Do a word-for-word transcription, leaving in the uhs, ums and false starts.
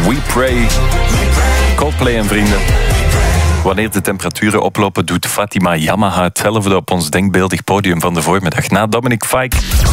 We Pray. Coldplay en vrienden. Wanneer de temperaturen oplopen, doet Fatima Yamaha hetzelfde op ons denkbeeldig podium van de voormiddag. Na Dominic Fike.